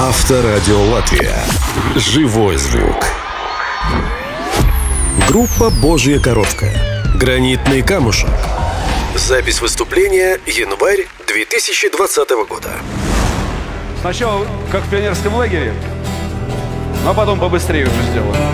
Авторадио Латвия. Живой звук. Группа «Божья коровка». «Гранитный камушек». Запись выступления январь 2020 года. Сначала как в пионерском лагере, а потом побыстрее уже сделаем.